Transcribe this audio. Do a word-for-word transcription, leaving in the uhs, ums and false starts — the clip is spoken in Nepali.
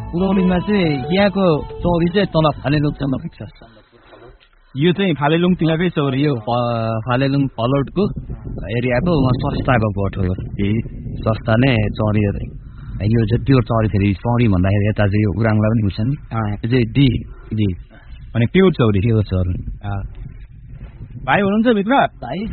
उरौलीमा चाहिँ यहाँको चौरी चाहिँ तल फालेलुङ चम्बक छ यो चाहिँ फालेलुङ तिमीकै चौरी हो फालेलुङ फलोटको एरियाको सस्ताको गोठ हो यो सस्ता नै चौरी यो चाहिँ प्योर चौरी फेरि चौरी भन्दाखेरि यता चाहिँ यो उराङलाई पनि बुझ्छ नि यो चाहिँ डी डी अनि प्योर चौरी प्योर चौरी भाइ हुनुहुन्छ भित्र भाइ